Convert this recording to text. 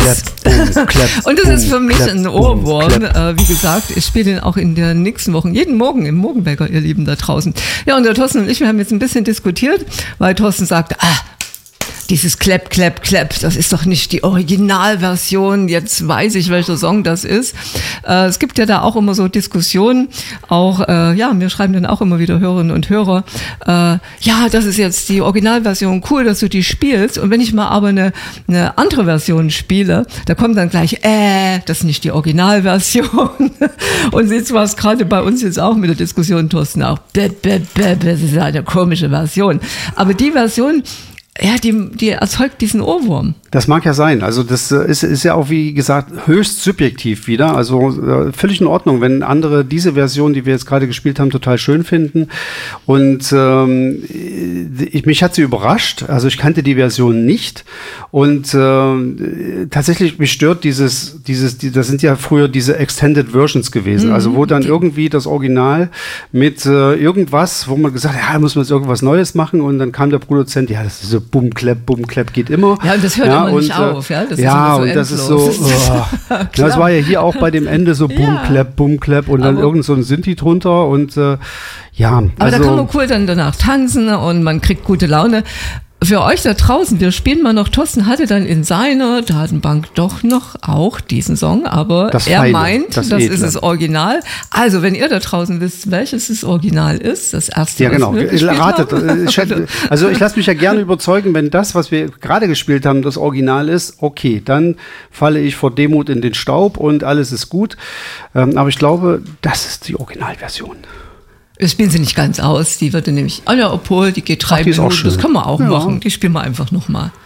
Klapp, Klapp. Und das ist für mich ein Ohrwurm. Wie gesagt, ich spiele den auch in den nächsten Wochen, jeden Morgen im Morgenwecker, ihr Lieben da draußen. Ja, und der Thorsten und ich, wir haben jetzt ein bisschen diskutiert, weil Thorsten sagt, dieses Clap, Clap, Clap, das ist doch nicht die Originalversion, jetzt weiß ich, welcher Song das ist. Es gibt ja da auch immer so Diskussionen, auch, mir schreiben dann auch immer wieder Hörerinnen und Hörer, das ist jetzt die Originalversion, cool, dass du die spielst, und wenn ich mal aber eine andere Version spiele, da kommt dann gleich, das ist nicht die Originalversion. Und jetzt war es gerade bei uns jetzt auch mit der Diskussion, Thorsten, auch, das ist ja eine komische Version. Aber die Version, die erzeugt diesen Ohrwurm. Das mag ja sein. Also das ist ja auch, wie gesagt, höchst subjektiv wieder. Also völlig in Ordnung, wenn andere diese Version, die wir jetzt gerade gespielt haben, total schön finden. Und mich hat sie überrascht. Also ich kannte die Version nicht. Und tatsächlich, mich stört das sind ja früher diese Extended Versions gewesen. Also wo dann irgendwie das Original mit irgendwas, wo man gesagt hat, muss man jetzt irgendwas Neues machen. Und dann kam der Produzent, das ist so Bum, Clap, geht immer. Ja, und das hört immer nicht auf. Ja, das ist so das war ja hier auch bei dem Ende so Bum, Clap und dann irgend so ein Sinti drunter und Aber da kann man cool dann danach tanzen und man kriegt gute Laune. Für euch da draußen, wir spielen mal noch, Thorsten hatte dann in seiner Datenbank doch noch auch diesen Song, aber er meint, das ist das Original. Also, wenn ihr da draußen wisst, welches das Original ist, das erste, ja, genau. Ratet. Also, ich lasse mich ja gerne überzeugen, wenn das, was wir gerade gespielt haben, das Original ist, okay, dann falle ich vor Demut in den Staub und alles ist gut. Aber ich glaube, das ist die Originalversion. Wir spielen sie nicht ganz aus, die würde nämlich, obwohl, die geht 3 Minuten, das kann man auch machen, die spielen wir einfach nochmal.